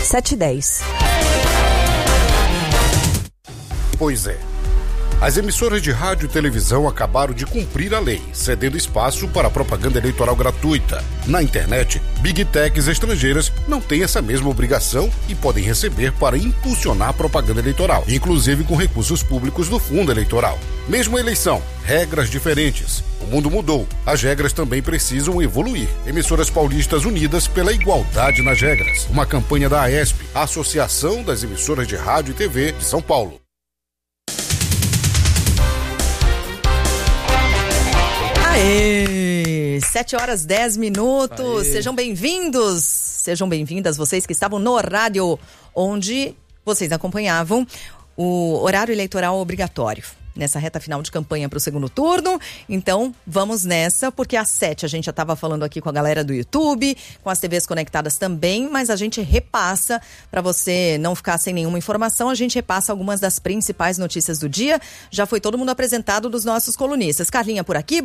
7h10. Pois é. As emissoras de rádio e televisão acabaram de cumprir a lei, cedendo espaço para a propaganda eleitoral gratuita. Na internet, Big Techs estrangeiras não têm essa mesma obrigação e podem receber para impulsionar a propaganda eleitoral, inclusive com recursos públicos do fundo eleitoral. Mesmo a eleição, regras diferentes. O mundo mudou, as regras também precisam evoluir. Emissoras paulistas unidas pela igualdade nas regras. Uma campanha da AESP, a Associação das Emissoras de Rádio e TV de São Paulo. Aê! 7h10. Sejam bem-vindos, sejam bem-vindas vocês que estavam no rádio, onde vocês acompanhavam o horário eleitoral obrigatório. Nessa reta final de campanha para o segundo turno. Então, vamos nessa, porque às 7 a gente já estava falando aqui com a galera do YouTube, com as TVs conectadas também, mas a gente repassa, para você não ficar sem nenhuma informação, a gente repassa algumas das principais notícias do dia. Já foi todo mundo apresentado dos nossos colunistas. Carlinha por aqui.